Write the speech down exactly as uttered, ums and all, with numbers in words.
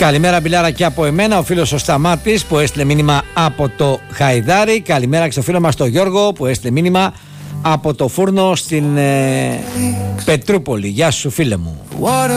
Καλημέρα Μπιλάρα και από εμένα, ο φίλος ο Σταμάτης που έστειλε μήνυμα από το Χαϊδάρι. Καλημέρα και στο φίλο μας τον Γιώργο που έστειλε μήνυμα από το Φούρνο στην ε, Πετρούπολη. Γεια σου φίλε μου.